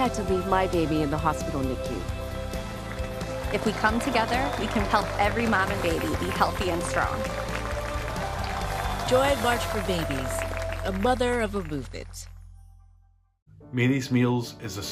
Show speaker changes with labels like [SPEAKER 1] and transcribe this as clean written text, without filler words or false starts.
[SPEAKER 1] had to leave my baby in the hospital NICU.
[SPEAKER 2] If we come together, we can help every mom and baby be healthy and strong.
[SPEAKER 3] Join March for Babies, a mother of a movement.
[SPEAKER 4] Mary's Meals is a